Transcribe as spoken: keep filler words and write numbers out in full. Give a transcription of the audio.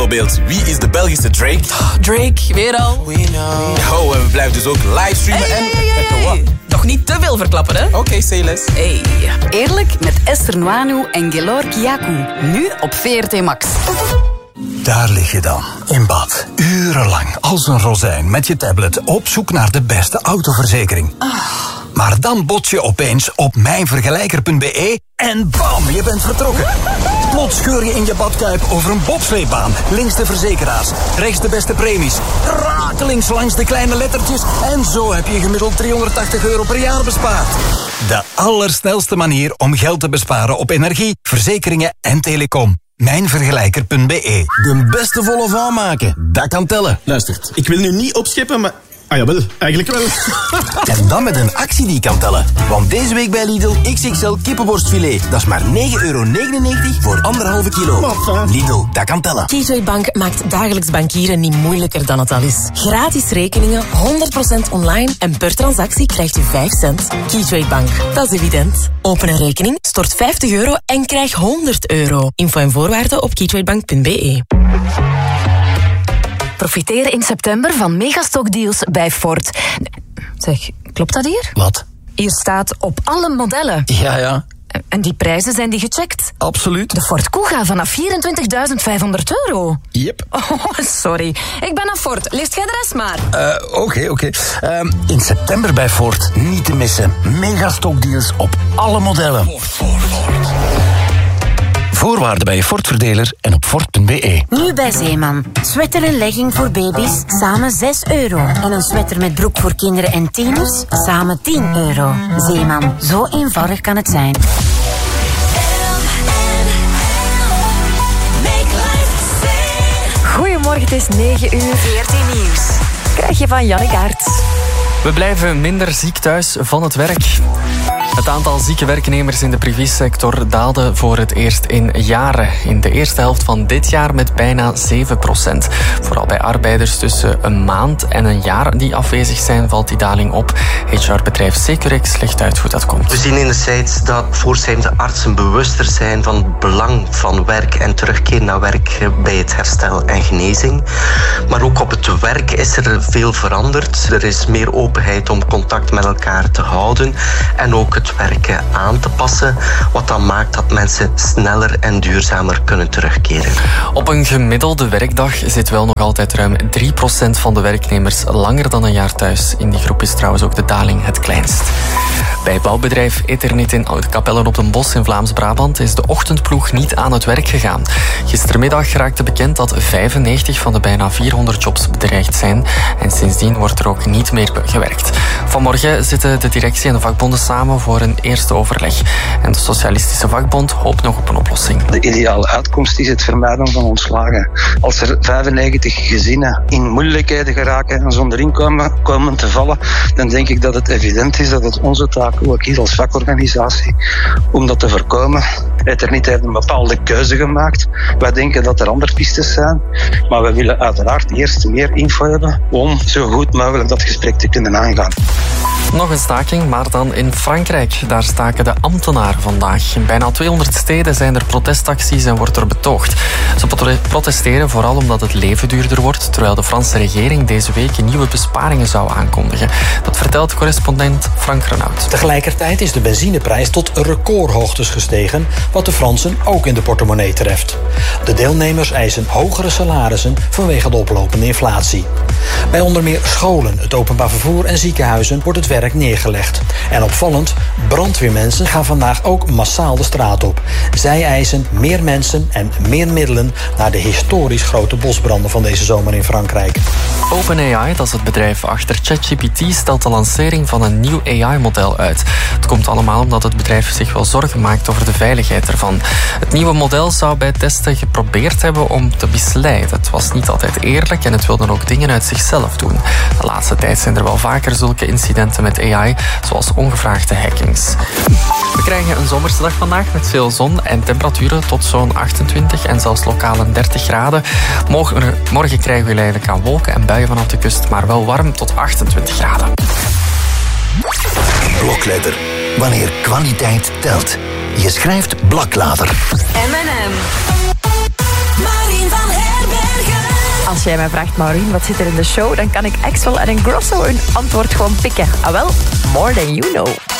Bijvoorbeeld, wie is de Belgische Drake? Drake, weer al. Oh, en we blijven dus ook livestreamen hey, en... Hey, hey, hey. Toch niet te veel verklappen, hè? Oké, okay, say less. Hey. Eerlijk met Esther Nwanu en Gelor Kiaku. Nu op V R T Max. Daar lig je dan, in bad. Urenlang, als een rozijn, met je tablet op zoek naar de beste autoverzekering. Oh. Maar dan bots je opeens op mijnvergelijker punt b e en bam, je bent vertrokken. Plots scheur je in je badkuip over een bobsleebaan. Links de verzekeraars, rechts de beste premies. Rakelings langs de kleine lettertjes. En zo heb je gemiddeld driehonderdtachtig euro per jaar bespaard. De allersnelste manier om geld te besparen op energie, verzekeringen en telecom. mijnvergelijker punt b e. De beste volle van maken, dat kan tellen. Luistert, ik wil nu niet opscheppen, maar... Ah jawel, eigenlijk wel. En dan met een actie die kan tellen. Want deze week bij Lidl X X L kippenborstfilet. Dat is maar negen euro negenennegentig voor anderhalve kilo. Wat, Lidl, dat kan tellen. Keytrade Bank maakt dagelijks bankieren niet moeilijker dan het al is. Gratis rekeningen, honderd procent online en per transactie krijgt u vijf cent. Keytrade Bank, dat is evident. Open een rekening, stort vijftig euro en krijg honderd euro. Info en voorwaarden op keytradebank punt b e. Profiteer in september van megastockdeals bij Ford. Zeg, klopt dat hier? Wat? Hier staat op alle modellen. Ja, ja. En die prijzen, zijn die gecheckt? Absoluut. De Ford Kuga vanaf vierentwintigduizend vijfhonderd euro. Yep. Oh, sorry. Ik ben aan Ford. Leest jij de rest maar. Oké, uh, oké. Okay, okay. um, in september bij Ford niet te missen. Megastockdeals op alle modellen. Ford, Ford, Ford. Voorwaarden bij je Ford-verdeler en op Ford punt b e. Nu bij Zeeman. Sweater en legging voor baby's, samen zes euro. En een sweater met broek voor kinderen en tieners, samen tien euro. Zeeman. Zo eenvoudig kan het zijn. Goedemorgen, het is negen uur. V R T Nieuws. Krijg je van Jannik Aerts. We blijven minder ziek thuis van het werk. Het aantal zieke werknemers in de privésector daalde voor het eerst in jaren. In de eerste helft van dit jaar met bijna zeven procent. Vooral bij arbeiders tussen een maand en een jaar die afwezig zijn, valt die daling op. H R-bedrijf Securex legt uit hoe dat komt. We zien enerzijds dat voortschrijdende artsen bewuster zijn van het belang van werk en terugkeer naar werk bij het herstel en genezing. Maar ook op het werk is er veel veranderd. Er is meer openheid om contact met elkaar te houden en ook het werken aan te passen, wat dan maakt dat mensen sneller en duurzamer kunnen terugkeren. Op een gemiddelde werkdag zit wel nog altijd ruim drie procent van de werknemers langer dan een jaar thuis. In die groep is trouwens ook de daling het kleinst. Bij bouwbedrijf Eternit in Oud-Kapellen op den Bosch in Vlaams-Brabant is de ochtendploeg niet aan het werk gegaan. Gistermiddag raakte bekend dat vijfennegentig van de bijna vierhonderd jobs bedreigd zijn en sindsdien wordt er ook niet meer gewerkt. Vanmorgen zitten de directie en de vakbonden samen voor een eerste overleg. En de Socialistische Vakbond hoopt nog op een oplossing. De ideale uitkomst is het vermijden van ontslagen. Als er vijfennegentig gezinnen in moeilijkheden geraken en zonder inkomen komen te vallen, dan denk ik dat het evident is dat het onze taak, ook hier als vakorganisatie, om dat te voorkomen. Eternit heeft een bepaalde keuze gemaakt. Wij denken dat er andere pistes zijn, maar we willen uiteraard eerst meer info hebben om zo goed mogelijk dat gesprek te kunnen aangaan. Nog een staking, maar dan in Frankrijk. Daar staken de ambtenaren vandaag. In bijna tweehonderd steden zijn er protestacties en wordt er betoogd. Ze protesteren vooral omdat het leven duurder wordt, terwijl de Franse regering deze week nieuwe besparingen zou aankondigen. Dat vertelt correspondent Frank Renaud. Tegelijkertijd is de benzineprijs tot recordhoogtes gestegen, wat de Fransen ook in de portemonnee treft. De deelnemers eisen hogere salarissen vanwege de oplopende inflatie. Bij onder meer scholen, het openbaar vervoer en ziekenhuizen wordt het werk neergelegd. En opvallend, brandweermensen gaan vandaag ook massaal de straat op. Zij eisen meer mensen en meer middelen naar de historisch grote bosbranden van deze zomer in Frankrijk. OpenAI, dat is het bedrijf achter ChatGPT, stelt de lancering van een nieuw A I-model uit. Het komt allemaal omdat het bedrijf zich wel zorgen maakt over de veiligheid ervan. Het nieuwe model zou bij testen geprobeerd hebben om te misleiden. Het was niet altijd eerlijk en het wilde ook dingen uit zichzelf doen. De laatste tijd zijn er wel vaker zulke incidenten met A I, zoals ongevraagde hackings. We krijgen een zomerse dag vandaag met veel zon en temperaturen tot zo'n achtentwintig en zelfs lokaal een dertig graden. Morgen, morgen krijgen we leidelijk aan wolken en buien vanaf de kust, maar wel warm tot achtentwintig graden. Blokletter. Wanneer kwaliteit telt. Je schrijft Blaklader. M en M. Marien van Herberg. als jij mij vraagt, Maureen, wat zit er in de show, dan kan ik Axwell en Ingrosso hun antwoord gewoon pikken. Ah wel, more than you know.